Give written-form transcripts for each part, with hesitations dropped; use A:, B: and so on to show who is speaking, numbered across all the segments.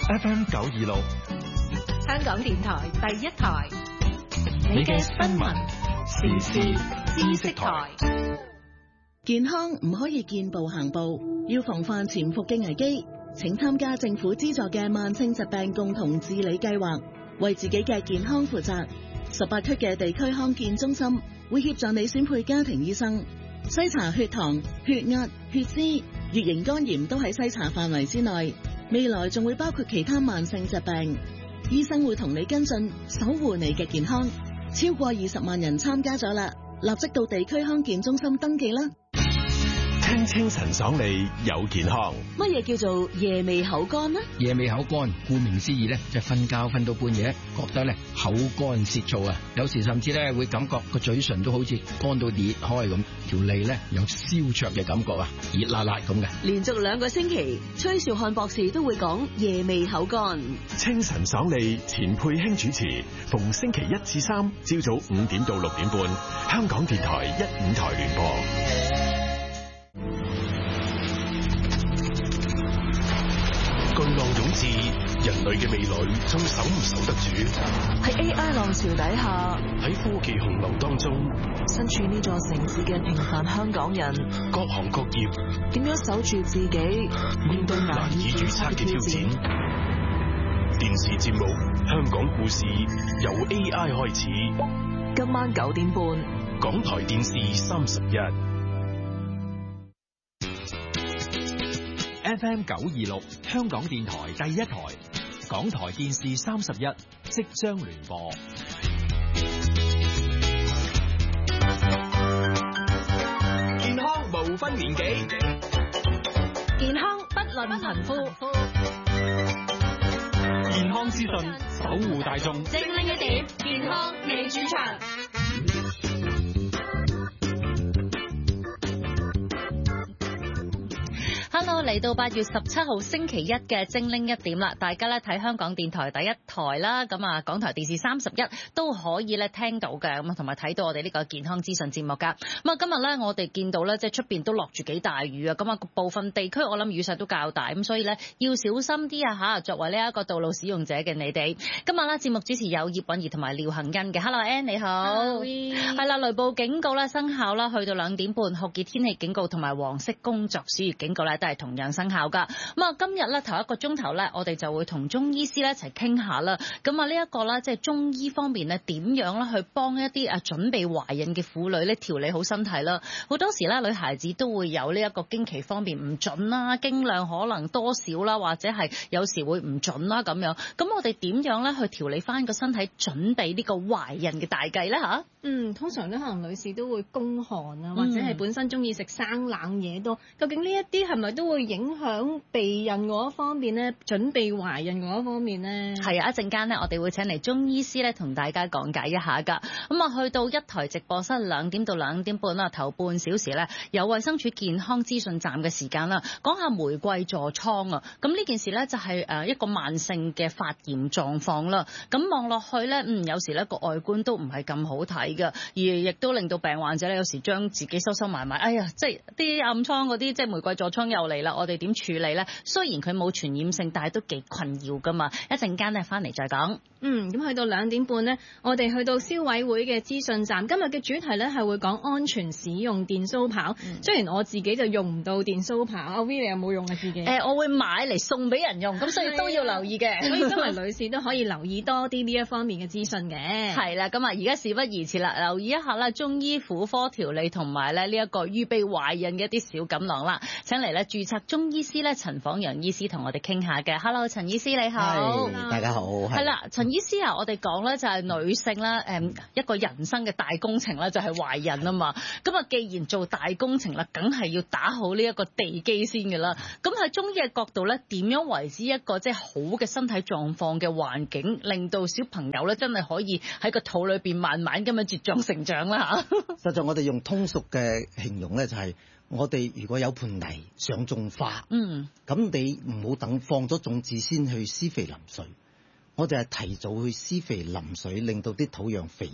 A: FM 926，
B: 香港電台第一台，你嘅新聞時事知識台。
C: 健康唔可以見步行步，要防範潛伏嘅危機。請參加政府資助嘅慢性疾病共同治理計劃，為自己嘅健康負責。18區嘅地區康健中心會協助你選配家庭醫生，篩查血糖、血壓、血脂、乙型肝炎都喺篩查範圍之內。未來仲會包括其他慢性疾病，醫生會同你跟進，守護你嘅健康。超過20萬人參加咗啦，立即到地區康健中心登記啦。
A: 聽清晨爽利有健康。
C: 乜嘢叫做夜味口乾呢？
D: 夜味口乾，顧名思義咧，就瞓覺瞓到半夜，覺得咧口乾舌燥啊，有時甚至咧會感覺個嘴唇都好似乾到裂開咁，條脷咧有燒灼嘅感覺啊，熱辣辣咁嘅。
C: 連續2個星期，崔兆漢博士都會講夜味口乾。
A: 清晨爽利，錢佩卿主持，逢星期1至3朝早5點到6點半，香港電台15台聯播。巨浪湧至，人類嘅未來仲守唔守得住？
C: 喺 AI 浪潮底下，
A: 喺科技洪流當中，
C: 身處呢座城市嘅平凡香港人，
A: 各行各業
C: 點樣守住自己，面對難以預測嘅挑戰？
A: 電視節目《香港故事》由 AI 開始，
C: 今晚9點半，
A: 港台電視31。
E: FM 926，香港電台第一台，港台電視31即將聯播。
A: 健康無分年紀，
B: 健康不論貧富，
E: 健康資訊守護大眾，
B: 精靈一點，健康你主場。Hello，嚟到8月17號星期一嘅精靈一點啦，大家咧睇香港電台第一台啦，咁啊港台電視31都可以咧聽到嘅，咁啊同埋睇到我哋呢個健康資訊節目噶。咁啊今日咧我哋見到咧即係出邊都落住幾大雨啊，咁啊部分地區我諗雨勢都較大，咁所以咧要小心啲啊吓。作為呢一個道路使用者嘅你哋，今日咧節目主持有葉韻儀同埋廖恒恩嘅。Hello Ann 你好，係啦，雷暴警告咧生效啦，去到2點半，酷熱天氣警告同埋黃色工作暑熱警告咧都係同樣生效噶。咁啊，今日咧頭1個鐘頭咧，我哋就會同中醫師咧一齊傾下啦。咁啊，呢一個咧即係中醫方面咧點樣咧去幫一啲準備懷孕嘅婦女咧調理好身體啦。好多時咧女孩子都會有呢一個經期方面唔準啦，經量可能多少啦，或者係有時會唔準啦咁樣。咁我哋點樣咧去調理翻個身體，準備呢個懷孕嘅大計咧吓？
F: 通常咧可能女士都會宮寒啊，或者係本身中意食生冷嘢多。究竟呢一啲係咪都會影響備孕嗰一方面咧？準備懷孕嗰一方面咧？
B: 係啊，一陣間咧我哋會請嚟中醫師咧同大家講解一下㗎。咁啊，去到一台直播室2點到2點半啦，頭半小時咧有衛生署健康資訊站嘅時間啦，講下玫瑰痤瘡啊。咁呢件事咧就係一個慢性嘅發炎狀況啦。咁望落去咧，有時咧個外觀都唔係咁好睇嘅，而亦都令到病患者咧有時將自己收埋埋。哎呀，即係啲暗瘡嗰啲，即係玫瑰痤瘡又嚟啦，我哋點處理咧？雖然佢冇傳染性，但係都幾困擾噶嘛。一陣間咧翻嚟再講。
F: 咁去到2點半咧，我哋去到消委會嘅資訊站。今日嘅主題咧係會講安全使用電鬚刨。雖然我自己就用唔到電鬚刨，阿 V 你有冇用啊自己？
B: 我會買嚟送俾人用，咁所以都要留意嘅。
F: 所以今日女士都可以留意多啲呢一方面嘅資訊嘅。
B: 係啦，咁啊而家事不宜遲啦，留意一下啦，中醫婦科調理同埋咧呢一個預備懷孕嘅一啲小錦囊啦。請嚟咧註冊中醫師咧陳晃陽醫師同我哋傾下嘅。Hello， 陳醫師你好。
G: 大家好。
B: 係啦，陳醫師啊，我哋講咧就係女性啦，一個人生嘅大工程咧就係懷孕啊嘛。咁啊，既然做大工程啦，梗係要打好呢一個地基先嘅啦。咁喺中醫嘅角度咧，點樣為之一個即係好嘅身體狀況嘅環境，令到小朋友咧真係可以喺個肚裏邊慢慢咁樣茁壯成長啦嚇。
G: 實在我哋用通俗嘅形容咧，就係我哋如果有盤泥想種花，咁你唔好等放咗種子先去施肥淋水，我哋係提早去施肥淋水，令到啲土壤肥沃，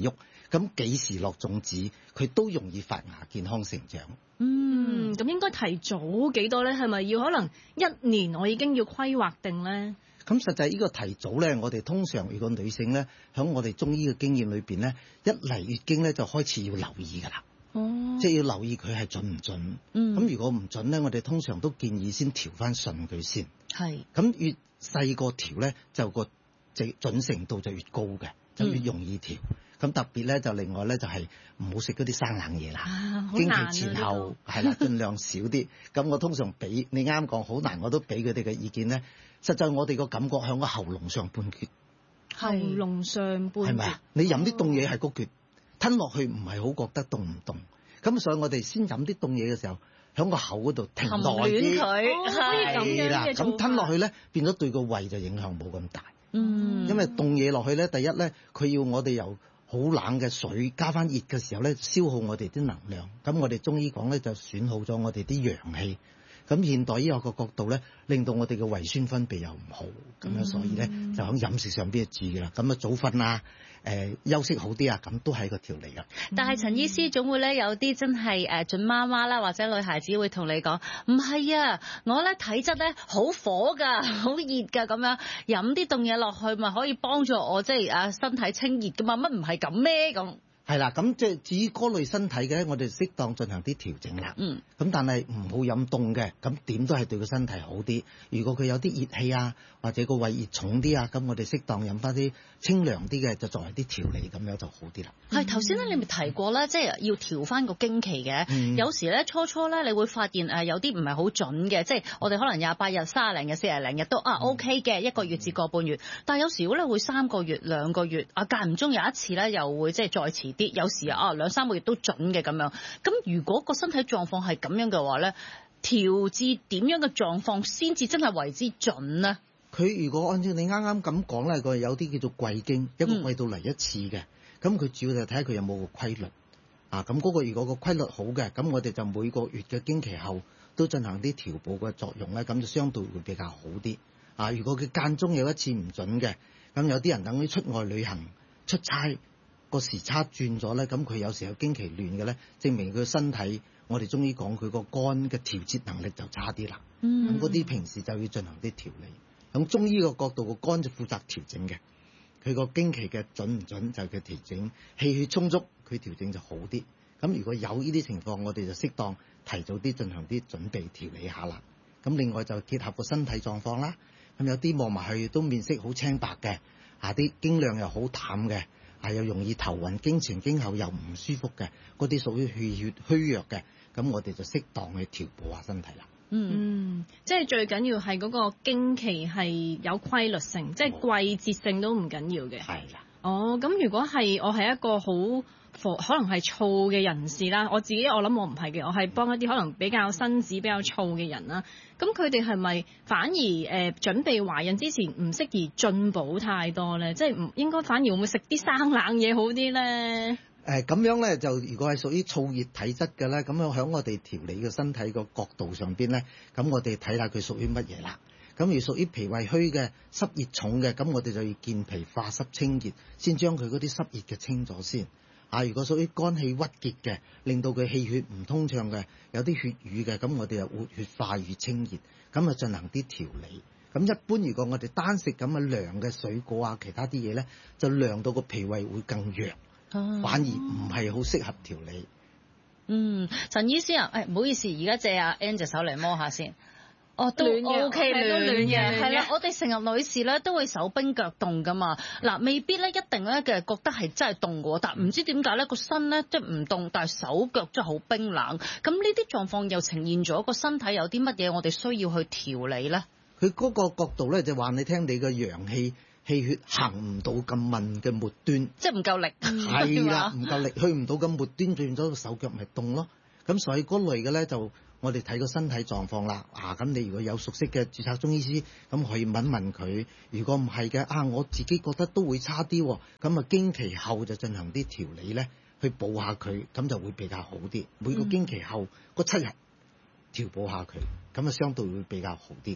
G: 咁幾時落種子，佢都容易發芽健康成長。
F: 咁應該提早幾多咧？係咪要可能1年我已經要規劃定咧？
G: 咁實際呢個提早咧，我哋通常如果女性咧，喺我哋中醫嘅經驗裏邊咧，一嚟月經咧就開始要留意㗎啦。即係要留意佢係準唔準。咁如果唔準咧，我哋通常都建議先調翻順佢先。係。咁越細個調咧，就個準程度就越高嘅，就越容易調。咁特別咧就另外咧就係唔好食嗰啲生冷嘢啦。經期前後係啦，盡量少啲。咁我通常俾你啱講好難，我都俾佢哋嘅意見咧。實際我哋個感覺喺個喉嚨上半橛。
F: 喉嚨上半橛係咪啊？
G: 你飲啲凍嘢係個橛，吞落去唔係好覺得凍唔凍。咁所以我哋先飲啲凍嘢嘅時候，喺個口嗰度停耐啲。係啦，咁吞落去咧，變咗對個胃就影響冇咁大。因為凍嘢落去咧，第一咧，佢要我哋由好冷嘅水加翻熱嘅時候咧，消耗我哋啲能量。咁我哋中醫講咧，就損耗咗我哋啲陽氣。咁現代醫學個角度咧，令到我哋嘅胃酸分泌又唔好，咁樣所以咧就喺飲食上邊注意啦。咁啊早瞓啊，休息好啲啊，咁都係一個調理啦。
B: 但係陳醫師總會咧有啲真係準媽媽啦，或者女孩子會同你講，唔係啊，我咧體質咧好火㗎，好熱㗎，咁樣飲啲凍嘢落去咪可以幫助我即係身體清熱㗎嘛？乜唔係咁咩咁？
G: 係啦，咁即係至於嗰類身體嘅，我哋適當進行啲調整啦。咁但係唔好飲凍嘅，咁點都係對個身體好啲。如果佢有啲熱氣啊，或者個胃熱重啲啊，咁我哋適當飲翻啲清涼啲嘅，就作為啲調理，咁樣就好啲啦。
B: 係頭先咧，你咪提過啦，即係要調翻個經期嘅。有時咧初咧，你會發現有啲唔係好準嘅，即係我哋可能28日、30零日、40零日都OK 嘅，1個月至個半月。但係有時咧會3個月、2個月，間唔中有一次咧又會即係再遲啲，有時2-3個月都準嘅咁樣。咁如果個身體狀況係咁樣嘅話咧，調至點樣嘅狀況先至真係為之準呢？
G: 佢如果按照你啱啱咁講咧，佢有啲叫做季經，一個季度嚟一次嘅。咁佢主要就睇下佢有冇個規律。咁嗰個如果個規律好嘅，咁我哋就每個月嘅經期後都進行啲調補嘅作用咧，咁就相對會比較好啲。如果佢間中有一次唔準嘅，咁有啲人等於出外旅行出差個時差轉咗咧，咁佢有時有經期亂嘅咧，證明佢身體我哋中醫講佢個肝嘅調節能力就差啲啦。咁嗰啲平時就要進行啲調理。咁中醫個角度，個肝就負責調整嘅，佢個經期嘅準唔準就係佢調整，氣血充足佢調整就好啲。咁如果有呢啲情況，我哋就適當提早啲進行啲準備調理下啦。咁另外就結合個身體狀況啦。咁有啲望埋去都面色好青白嘅，啲經量又好淡嘅，又容易頭暈，經前經後又唔舒服嘅，嗰啲屬於氣血虛弱嘅，咁我哋就適當去調補下身體啦。
F: 即係最緊要係嗰個經期係有規律性，即係季節性都唔緊要嘅。係啦。咁如果係我係一個可能係燥嘅人士啦，我諗我唔係嘅，我係幫一啲可能比較身子比較燥嘅人啦。咁佢哋係咪反而準備懷孕之前唔適宜進補太多咧？即係唔應該反而會唔會食啲生冷嘢好啲咧？
G: 咁樣咧就如果係屬於燥熱體質嘅咧，咁樣喺我哋調理嘅身體個角度上邊咧，咁我哋睇下佢屬於乜嘢啦。咁而屬於脾胃虛嘅、濕熱重嘅，咁我哋就要健脾化濕清熱，先將佢嗰啲濕熱嘅清咗先。如果屬於肝氣鬱結嘅，令到佢氣血唔通暢嘅，有啲血瘀嘅，咁我哋就活血化瘀清熱，咁啊進行啲調理。咁一般如果我哋單食咁嘅涼嘅水果其他啲嘢咧，就涼到個脾胃會更弱。反而唔係好適合調理。
B: 陳醫師唔好意思，而家借阿 Ann 隻手嚟摸下先。都 OK 暖嘅，係啦。我哋成日女士咧都會手冰腳凍噶嘛。嗱，未必咧一定咧嘅覺得係真係凍嘅，但唔知點解咧個身咧即係唔凍，但係手腳真係好冰冷。咁呢啲狀況又呈現咗個身體有啲乜嘢我哋需要去調理咧？
G: 佢嗰個角度咧就話你聽，你個陽氣血行唔到咁密嘅末端，
B: 即係唔夠力。
G: 係啦，唔夠力，去唔到咁末端，變咗個手腳咪凍咯。咁所以嗰類嘅咧就我哋睇個身體狀況啦。咁你如果有熟悉嘅註冊中醫師，咁可以問問佢。如果唔係嘅，我自己覺得都會差啲，咁經期後就進行啲調理咧，去補下佢，咁就會比較好啲。每個經期後嗰7日調補下佢，咁啊相對會比較好啲噶啦。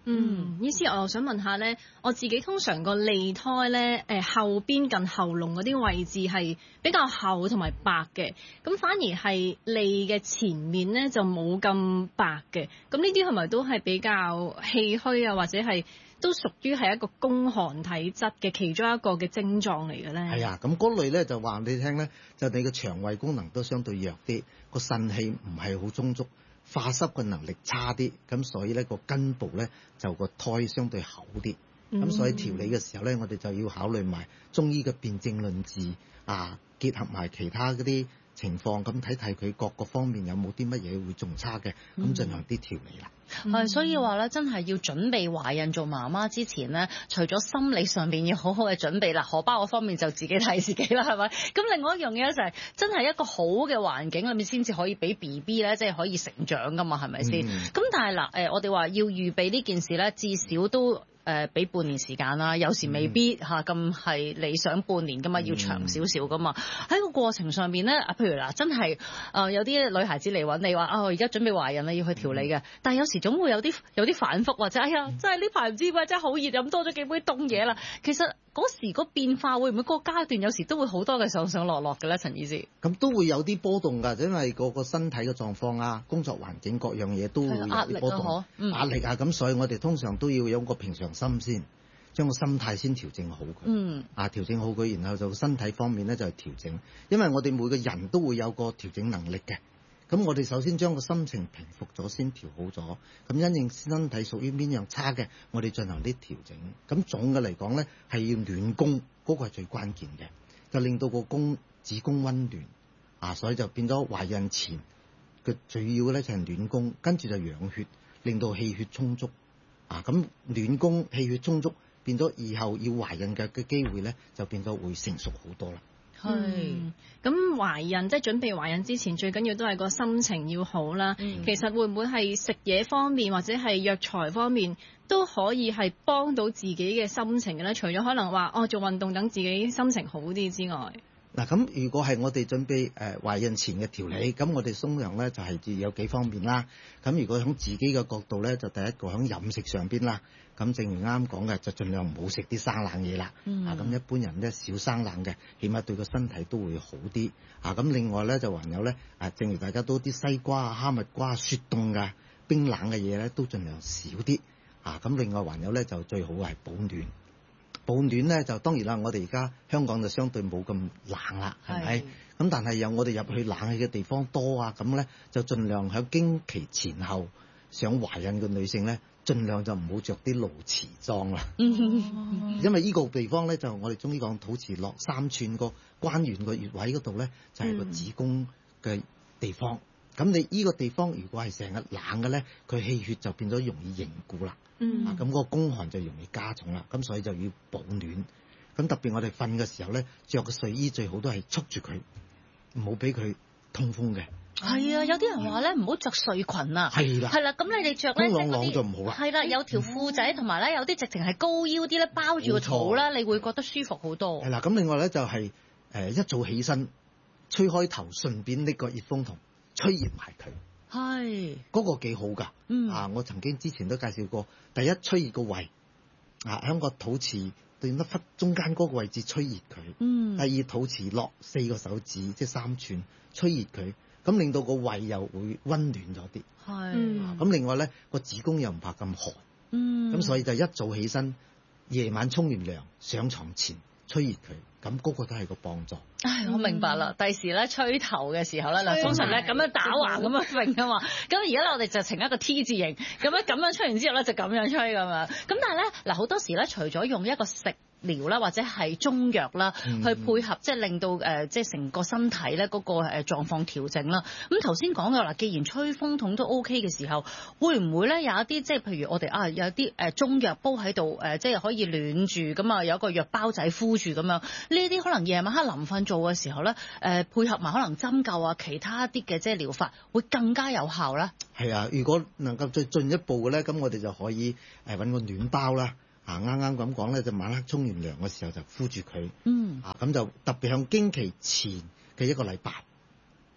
F: 醫師，我又想問下咧，我自己通常個脷苔咧，後邊近喉嚨嗰啲位置係比較厚同埋白嘅，咁反而係脷嘅前面咧就冇咁白嘅，咁呢啲係咪都係比較氣虛啊，或者係都屬於係一個宮寒體質嘅其中一個嘅症狀嚟嘅咧？
G: 係啊，咁嗰類咧就話你聽咧，就你嘅腸胃功能都相對弱啲，個腎氣唔係好充足。化濕嘅能力差啲，咁所以咧個根部咧就個苔相對厚啲，咁所以調理嘅時候咧，我哋就要考慮埋中醫嘅辨證論治啊，結合埋其他嗰啲情況，咁睇睇佢各個方面有冇啲乜嘢會仲差嘅，咁進行啲調理啦。
B: 所以話咧，真係要準備懷孕做媽媽之前咧，除咗心理上邊要好好嘅準備啦，荷包嗰方面就自己睇自己啦，係咪？咁另外一樣嘢咧就係真係一個好嘅環境裏面先至可以俾 BB 咧，即係可以成長噶嘛，係咪先？咁但係嗱，我哋話要預備呢件事咧，至少都俾半年時間啦，有時未必咁係理想半年噶嘛，要長少少噶嘛。喺個過程上邊咧，譬如嗱，真係有啲女孩子嚟揾你話我而家準備懷孕啦，要去調理嘅，但係有時總會有啲反覆，或者哎呀，真係呢排唔知點解真係好熱，飲多咗幾杯凍嘢啦。其實嗰時個變化會唔會個階段有時都會好多嘅上上落落嘅咧，陳醫師？咁
G: 都會有啲波動㗎，因為個身體嘅狀況啊、工作環境各樣嘢都會有啲波動，壓力啊，咁所以我哋通常都要有個平常心先，將個心態先調整好佢。調整好佢，然後就身體方面咧就係調整，因為我哋每個人都會有個調整能力嘅。咁我哋首先將個心情平復咗先調好咗，咁因應身體屬於邊樣差嘅，我哋進行啲調整。咁總嘅嚟講咧，係要暖宮，嗰個係最關鍵嘅，就令到個子宮溫暖所以就變咗懷孕前嘅最要嘅咧就係暖宮，跟住就養血，令到氣血充足。咁暖宮氣血充足，變咗以後要懷孕嘅機會咧，就變咗會成熟好多啦。
F: 咁懷孕即係準備懷孕之前，最緊要都係個心情要好啦。其實會唔會係食嘢方面或者係藥材方面都可以係幫到自己嘅心情嘅咧？除咗可能話做運動等自己心情好啲之外，
G: 咁如果係我哋準備懷孕前嘅調理，咁我哋鬆陽咧就係有幾方面啦。咁如果喺自己嘅角度咧，就第一個喺飲食上邊啦。咁正如啱講嘅，就盡量唔好食啲生冷嘢啦。咁一般人咧少生冷嘅，起碼對個身體都會好啲。咁另外咧就還有咧，正如大家都啲西瓜啊、哈密瓜雪凍嘅冰冷嘅嘢咧，都盡量少啲。咁另外還有咧就最好係保暖。保暖咧就當然啦，我哋而家香港就相對冇咁冷啦，係咪？咁但係有我哋入去冷氣嘅地方多啊，咁咧就盡量喺經期前後想懷孕嘅女性咧，盡量就唔好着啲露臍裝啦。因為呢個地方咧就我哋中醫講肚臍落3寸個關元個穴位嗰度咧，就係個子宮嘅地方。咁你呢個地方如果係成日冷嘅咧，佢氣血就變咗容易凝固啦。咁嗰個宮寒就容易加重啦。咁所以就要保暖。咁特別我哋瞓嘅時候咧，着個睡衣最好都係束住佢，唔好俾佢通風嘅。
B: 係啊，有啲人話咧唔好着睡裙啊。係啦，咁你哋着咧
G: 空朗朗就唔好啦。
B: 係啦，有條褲仔同埋咧有啲直情係高腰啲咧，包住個肚啦，你會覺得舒服好多。
G: 係啦，咁另外咧就係一早起身吹開頭，順便拎個熱風筒吹熱埋佢。係嗰個幾好㗎。我曾經之前都介紹過，第一吹熱個胃，喺個肚臍對粒忽中間嗰個位置吹熱佢。第二肚臍落4個手指，即係3寸，吹熱佢，咁令到個胃又會溫暖咗啲。咁另外咧個子宮又唔怕咁寒。咁所以就一早起身，夜晚沖完涼上床前吹熱佢，咁嗰個都係個幫助。
B: 我明白啦。第時咧吹頭嘅時候咧，嗱通常咧咁樣打橫咁樣揈啊嘛。咁而家咧我哋就呈一個 T 字形，咁樣吹完之後咧就咁樣吹咁樣。咁但係咧嗱好多時咧，除咗用一個食療啦，或者係中藥啦，去配合即係令到即係成個身體咧嗰個狀況調整啦。咁頭先講嘅嗱，既然吹風筒都 OK 嘅時候，會唔會咧有一啲即係譬如我哋有啲中藥煲喺度即係可以暖住咁啊，有一個藥包仔敷住咁樣，呢啲可能夜晚黑臨瞓做嘅時候咧配合埋可能針灸啊其他啲嘅即係療法，會更加有效啦。係啊，如果能夠再進一步嘅咧，咁我哋就可以揾個暖包啦。啱啱咁講咧，就晚黑沖完涼嘅時候就敷住佢。咁就特別向經期前嘅1個禮拜。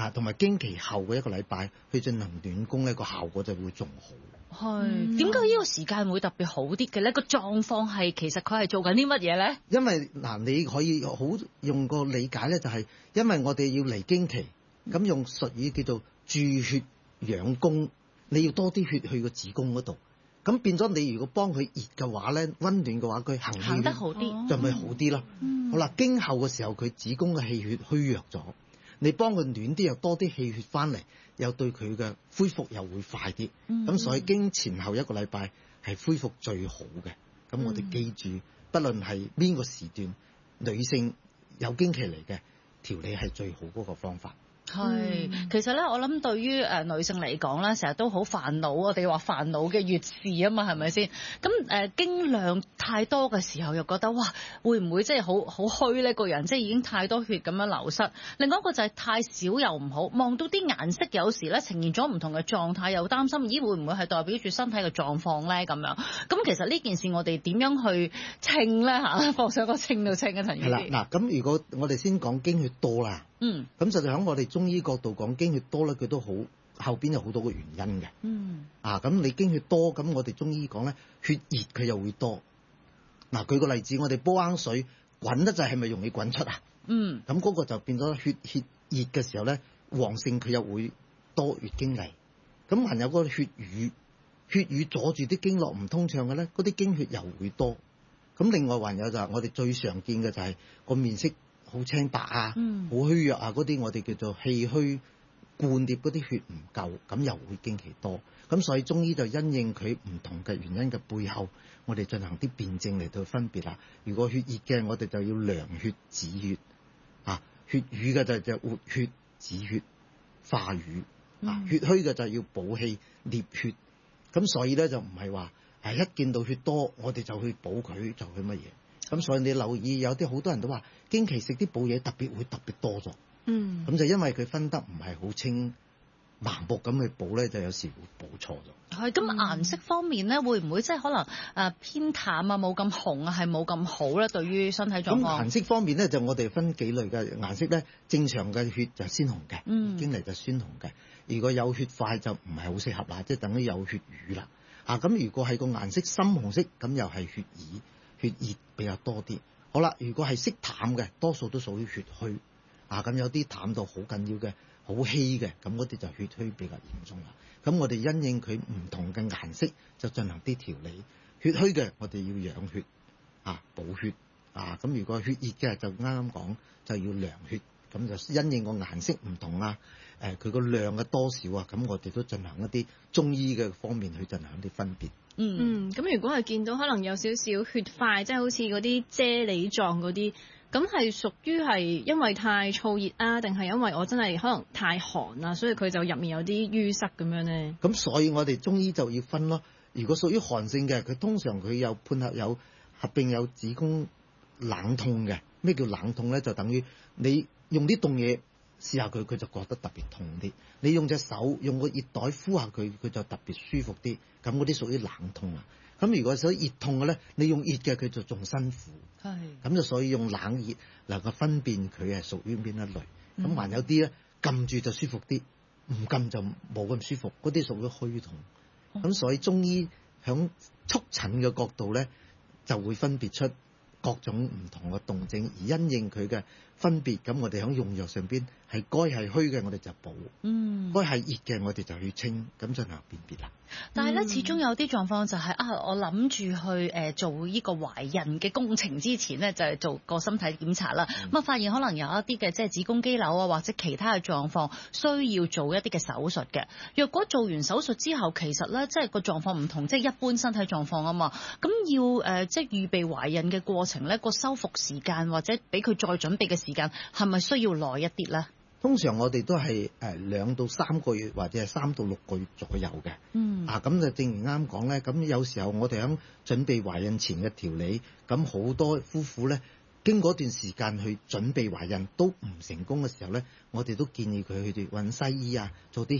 G: 同埋經期後嘅1個禮拜去進行暖宮咧，個效果就會仲好。
B: 係點解呢個時間會特別好啲嘅咧？個狀況係其實佢係做緊啲乜嘢咧？
G: 因為你可以好用個理解咧，就係因為我哋要嚟經期，咁用術語叫做注血養宮，你要多啲血去個子宮嗰度，咁變咗你如果幫佢熱嘅話咧，温暖嘅話，佢行
B: 得好啲，
G: 就咪好啲咯。好啦，經後嘅時候佢子宮嘅氣血虛弱咗，你幫佢暖啲，又多啲氣血翻嚟，又對佢嘅恢復又會快啲。咁所以經前後1個禮拜係恢復最好嘅。咁我哋記住，不論係邊個時段，女性有經期嚟嘅調理係最好嗰個方法。
B: 係，其實咧，我諗對於女性嚟講咧，成日都好煩惱。我哋話煩惱嘅月事啊嘛，係咪先？咁經量太多嘅時候，又覺得哇，會唔會即係好虛呢個人？即係已經太多血咁樣流失。另外一個就係太少又唔好，望到啲顏色有時咧呈現咗唔同嘅狀態，又擔心咦會唔會係代表住身體嘅狀況咧咁樣？咁其實呢件事我哋點樣去稱咧嚇？放上個稱度稱嘅陳醫師。
G: 係啦，嗱咁如果我哋先講經血多啦。咁實際喺我哋中醫角度講經血多咧，佢都好後邊有好多個原因嘅。咁你經血多，咁我哋中醫講咧，血熱佢又會多。舉個例子，我哋煲罌水滾得滯，係咪容易滾出啊？咁嗰個就變咗血熱嘅時候咧，旺盛佢又會多月經嚟。咁還有嗰個血瘀阻住啲經絡唔通暢嘅咧，嗰啲經血又會多。咁另外還有就係我哋最常見嘅就係個面色好青白啊，好虛弱啊，嗰啲我哋叫做氣虛灌裂，嗰啲血唔夠，咁又會經期多。咁所以中醫就因應佢唔同嘅原因嘅背後，我哋進行啲辨證嚟到分別啦。如果血熱嘅，我哋就要涼血止血血瘀嘅就活血止血化瘀血虛嘅就要補氣斂血。咁所以咧就唔係話一見到血多我哋就去補佢，就去乜嘢。咁所以你留意有啲好多人都話經期食啲補嘢特別多咗，咁就因為佢分得唔係好清，盲目咁去補咧，就有時會補錯咗。
B: 係咁顏色方面咧，會唔會即係可能偏淡啊，冇咁紅啊，係冇咁好咧？對於身體狀況。
G: 咁顏色方面咧，就我哋分幾類嘅顏色咧。正常嘅血就鮮紅嘅，經嚟就鮮紅嘅。如果有血塊就唔係好適合啦，即係等於有血瘀啦。咁如果係個顏色深紅色，咁又係血瘀。血熱比較多啲，好啦。如果係色淡嘅，多數都屬於血虛。咁有啲淡到好緊要嘅，好稀嘅，咁嗰啲就血虛比較嚴重啦。咁我哋因應佢唔同嘅顏色，就進行啲調理。血虛嘅，我哋要養血補血。咁如果血熱嘅，就啱啱講就要涼血。咁就因應個顏色唔同佢個量嘅多少咁我哋都進行一啲中醫嘅方面去進行一啲分別。
F: 咁如果係見到可能有少少血塊，即係好似嗰啲啫喱狀嗰啲，咁係屬於係因為太燥熱啊，定係因為我真係可能太寒啊，所以佢就入面有啲淤塞咁樣咧？
G: 咁所以我哋中醫就要分咯。如果屬於寒性嘅，佢通常佢有配合有合併有子宮冷痛嘅。咩叫冷痛咧？就等於你用啲凍嘢試下佢，佢就覺得特別痛啲。你用隻手用個熱袋敷下佢，佢就特別舒服啲。咁嗰啲屬於冷痛啦。咁如果屬於熱痛嘅咧，你用熱嘅佢就仲辛苦。咁就所以用冷熱能夠分辨佢係屬於邊一類。咁還有啲咧撳住就舒服啲，唔撳就冇咁舒服。嗰啲屬於虛痛。咁所以中醫響促診嘅角度咧，就會分別出各種唔同嘅動靜，而因應佢嘅分別，咁我哋喺用藥上邊係該係虛嘅，我哋就補；該係熱嘅，我哋就去清，咁進行辨別啦。
B: 但係咧，始終有啲狀況就係我諗住去做呢個懷孕嘅工程之前咧，就係做個身體檢查啦。咁發現可能有一啲嘅即係子宮肌瘤啊，或者其他嘅狀況需要做一啲嘅手術嘅。若果做完手術之後，其實咧即係個狀況唔同，即係一般身體狀況啊嘛。咁要即係預備懷孕嘅過程咧，個修復時間或者俾佢再準備嘅時間，係咪需要耐一啲咧？
G: 通常我哋都係2到3個月或者係3到6個月左右嘅。咁就正如啱講咧，咁有時候我哋喺準備懷孕前嘅調理，咁好多夫婦咧經過一段時間去準備懷孕都唔成功嘅時候咧，我哋都建議佢去揾西醫做啲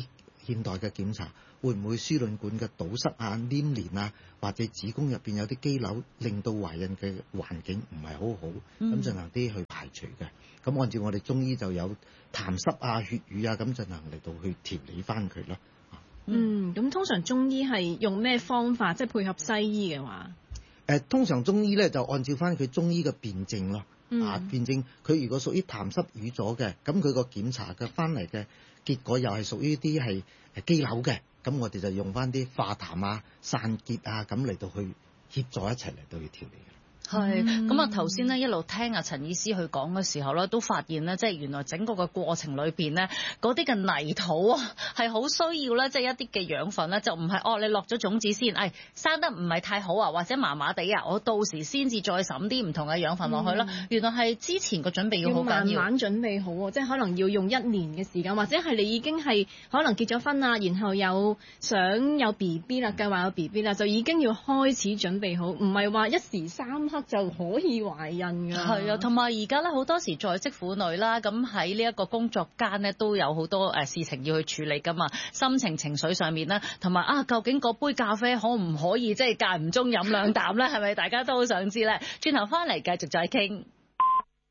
G: 現代嘅檢查，會唔會輸卵管嘅堵塞啊、黏連啊，或者子宮入邊有啲肌瘤，令到懷孕嘅環境唔係好好，咁進行啲去排除嘅。咁按照我哋中醫就有痰濕啊、血瘀啊，咁進行嚟到去調理翻佢咯。
F: 咁通常中醫係用咩方法，即係配合西醫嘅話？
G: 通常中醫咧就按照翻佢中醫嘅辨證咯。辨證佢如果屬於痰濕瘀咗嘅，咁佢個檢查嘅翻嚟嘅結果又係屬於啲係肌瘤嘅，咁我哋就用翻啲化痰啊、散結啊咁嚟到去協助一齊嚟到去調理。
B: 係，咁啊頭先咧一路聽阿陳醫師去講嘅時候咧，都發現咧，即係原來整個嘅過程裏邊咧，嗰啲嘅泥土啊係好需要咧，即係一啲嘅養分咧，就唔係你落咗種子先，生得唔係太好啊，或者麻麻地啊，我到時先至再揼啲唔同嘅養分落去咯。原來係之前個準備要好緊要，
F: 慢慢準備好，即係可能要用1年嘅時間，或者係你已經係可能結咗婚啦，然後有想有 BB 啦，計劃有 BB 啦，就已經要開始準備好，唔係話一時三刻就可以懷孕㗎。
B: 係啊，同埋而家咧好多時在職婦女啦，咁喺呢一個工作間咧都有好多事情要去處理㗎嘛，心情情緒上面咧，同埋究竟嗰杯咖啡可唔可以即係間唔中飲2啖咧？係咪大家都好想知咧？轉頭翻嚟繼續再傾。